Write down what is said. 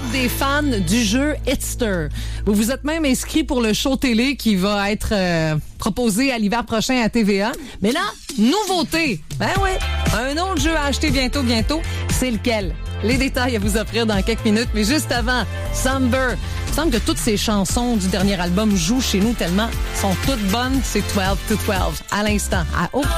des fans du jeu Hitster. Vous vous êtes même inscrit pour le show télé qui va être proposé à l'hiver prochain à TVA. Mais là, nouveauté. Ben oui, un autre jeu à acheter bientôt. C'est lequel? Les détails à vous offrir dans quelques minutes. Mais juste avant, Somber. Il me semble que toutes ces chansons du dernier album jouent chez nous tellement sont toutes bonnes. C'est 12 to 12 à l'instant. À